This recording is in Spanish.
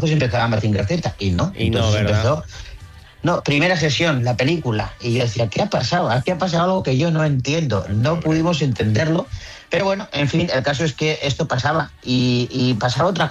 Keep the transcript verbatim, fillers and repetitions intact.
entonces empezaba Mazinger Z, y no. Y no, entonces ¿verdad? empezó. No, primera sesión, la película. Y yo decía, ¿qué ha pasado? Aquí ha pasado algo que yo no entiendo. No pudimos entenderlo. Pero bueno, en fin, el caso es que esto pasaba. Y, y pasaba otra